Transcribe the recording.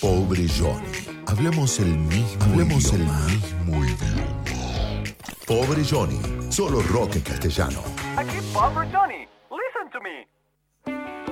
Pobre Johnny. Hablamos el mismo idioma. Pobre Johnny. Solo rock en castellano. Aquí Pobre Johnny. Listen to me.